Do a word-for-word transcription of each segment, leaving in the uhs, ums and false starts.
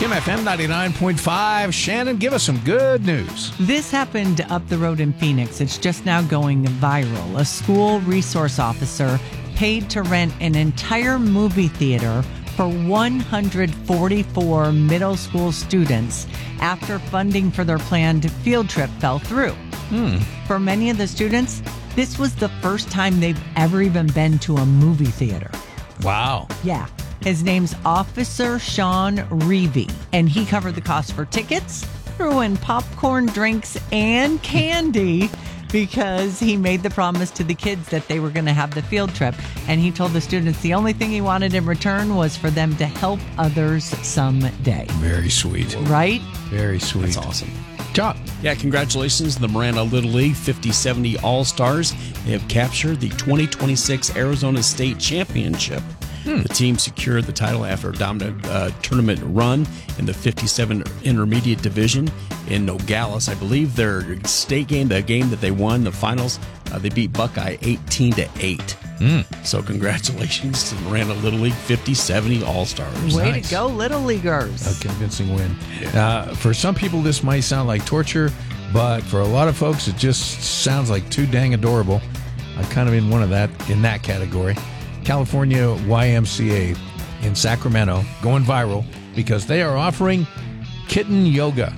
Kim F M ninety-nine point five. Shannon, give us some good news. This happened up the road in Phoenix. It's just now going viral. A school resource officer paid to rent an entire movie theater for one hundred forty-four middle school students after funding for their planned field trip fell through. Hmm. For many of the students, this was the first time they've ever even been to a movie theater. Wow. Yeah. His name's Officer Sean Reevy, and he covered the cost for tickets, threw in popcorn, drinks, and candy because he made the promise to the kids that they were going to have the field trip. And he told the students the only thing he wanted in return was for them to help others someday. Very sweet. Right? Very sweet. That's awesome. Job. Yeah, congratulations to the Miranda Little League fifty seventy All-Stars. They have captured the twenty twenty-six Arizona State Championship. Hmm. The team secured the title after a dominant uh, tournament run in the fifty-seven Intermediate Division in Nogales. I believe their state game, the game that they won, the finals, uh, they beat Buckeye eighteen to eight. Hmm. So congratulations to the Miranda Little League fifty seventy All-Stars. Way Nice. to go, Little Leaguers. A convincing win. Uh, for some people, this might sound like torture, but for a lot of folks, it just sounds like too dang adorable. I'm kind of in one of that, in that category. California Y M C A in Sacramento going viral because they are offering kitten yoga.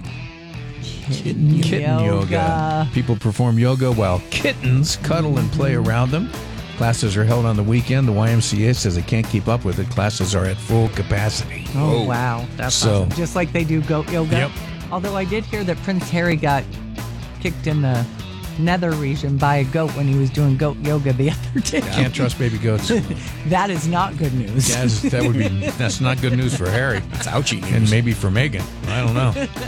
Kitten, Kitten yoga. People perform yoga while kittens cuddle and play around them. Classes are held on the weekend. The Y M C A says they can't keep up with it. Classes are at full capacity. Oh, wow. That's So- awesome. Just like they do goat yoga. Yep. Although I did hear that Prince Harry got kicked in the nether region by a goat when he was doing goat yoga the other day. Can't trust baby goats. That is not good news. Yes, that would be. That's not good news for Harry. It's ouchie news. And maybe for Megan. I don't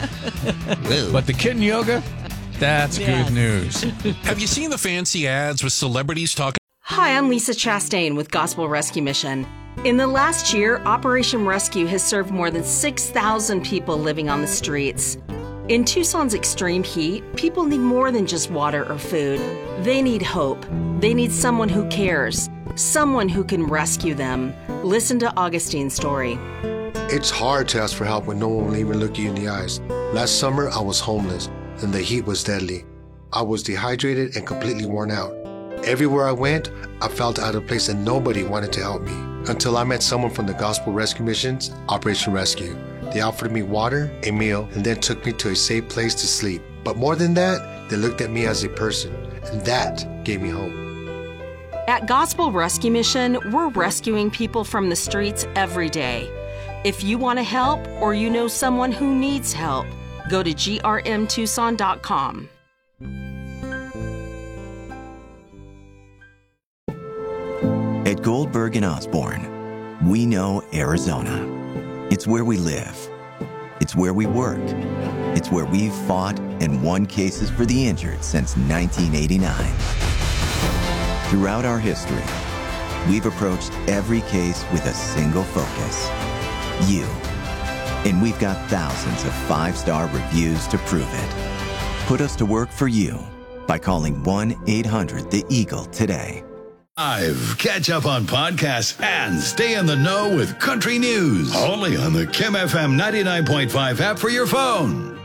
know. But the kitten yoga, that's Yes. good news. Have you seen the fancy ads with celebrities talking? Hi, I'm Lisa Chastain with Gospel Rescue Mission. In the last year, Operation Rescue has served more than six thousand people living on the streets. In Tucson's extreme heat, people need more than just water or food. They need hope. They need someone who cares, someone who can rescue them. Listen to Augustine's story. It's hard to ask for help when no one will even look you in the eyes. Last summer, I was homeless, and the heat was deadly. I was dehydrated and completely worn out. Everywhere I went, I felt out of place and nobody wanted to help me. Until I met someone from the Gospel Rescue Mission's Operation Rescue. They offered me water, a meal, and then took me to a safe place to sleep. But more than that, they looked at me as a person, and that gave me hope. At Gospel Rescue Mission, we're rescuing people from the streets every day. If you want to help or you know someone who needs help, go to G R M Tucson dot com. At Goldberg and Osborne, we know Arizona. It's where we live. It's where we work. It's where we've fought and won cases for the injured since nineteen eighty-nine. Throughout our history, we've approached every case with a single focus: you. And we've got thousands of five-star reviews to prove it. Put us to work for you by calling one eight hundred the eagle today. Live. Catch up on podcasts and stay in the know with country news. Only on the Kim F M ninety-nine point five app for your phone.